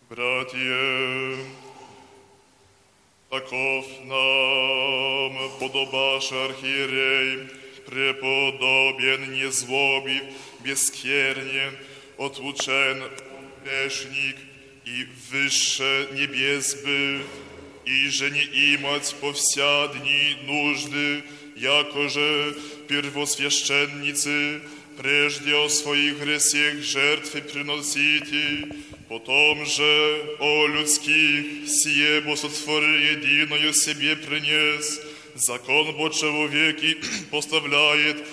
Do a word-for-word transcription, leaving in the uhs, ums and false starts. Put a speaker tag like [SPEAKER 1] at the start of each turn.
[SPEAKER 1] Братья, таков нам подобаш архиерей, преподобен, незлобив, бескернен, отвучен грешник и выше небес был, и же не имать по вся дни нужды, якоже первосвященницы, прежде о своих гресех жертвы приносите, потом же о людских сие бо сотвори единое себе принес, закон бо человеки поставляет